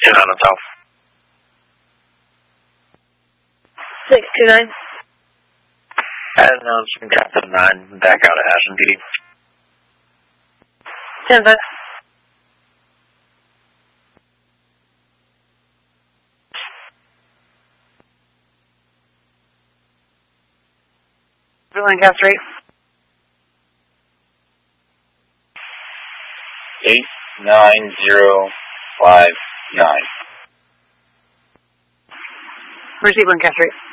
Get on the top. 629. Announced from Captain 9, back out of Ashland PD. 10-5. Lancaster 8. 89059. Receive Lancaster 8.